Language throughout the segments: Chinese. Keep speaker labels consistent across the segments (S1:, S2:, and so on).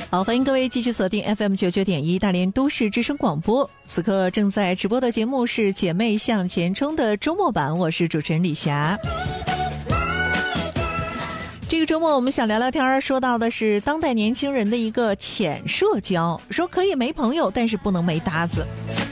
S1: 好，欢迎各位继续锁定 FM99.1 大连都市之声广播。此刻正在直播的节目是姐妹向前冲的周末版，我是主持人李霞。这个周末我们想聊聊天，说到的是当代年轻人的一个浅社交，说可以没朋友，但是不能没搭子。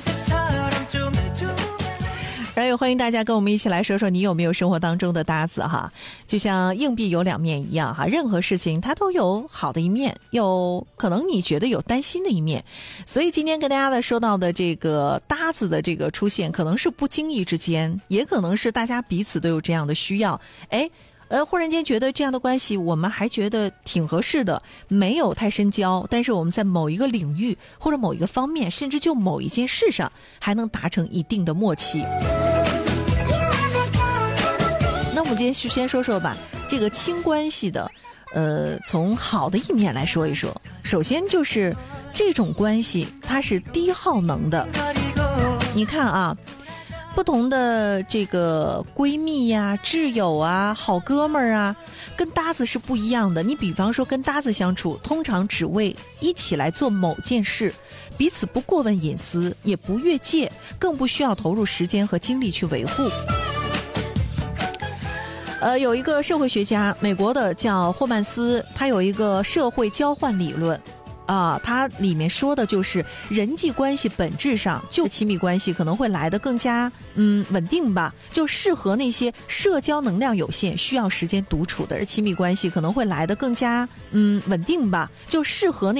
S1: 然后也欢迎大家跟我们一起来说说你有没有生活当中的搭子哈，就像硬币有两面一样哈，任何事情它都有好的一面，有可能你觉得有担心的一面，所以今天跟大家说到的这个搭子的这个出现，可能是不经意之间，也可能是大家彼此都有这样的需要，忽然间觉得这样的关系我们还觉得挺合适的，没有太深交，但是我们在某一个领域或者某一个方面，甚至就某一件事上还能达成一定的默契。那我们今天先说说吧，这个亲关系的从好的一面来说一说。首先就是这种关系它是低耗能的。你看啊，不同的这个闺蜜呀、挚友啊、好哥们儿啊，跟搭子是不一样的。你比方说跟搭子相处，通常只为一起来做某件事，彼此不过问隐私，也不越界，更不需要投入时间和精力去维护。有一个社会学家，美国的叫霍曼斯，他有一个社会交换理论。它里面说的就是人际关系本质上就亲密关系可能会来得更加稳定吧，就适合那些社交能量有限需要时间独处的，而亲密关系可能会来得更加稳定吧，就适合那